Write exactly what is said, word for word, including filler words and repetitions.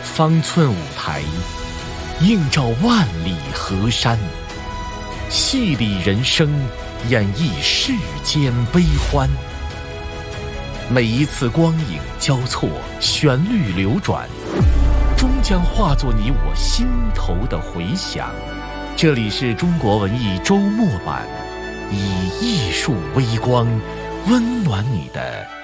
方寸舞台，映照万里河山，戏理人生，演绎世间悲欢。每一次光影交错，旋律流转，终将化作你我心头的回响。这里是中国文艺周末版，以艺术微光温暖你的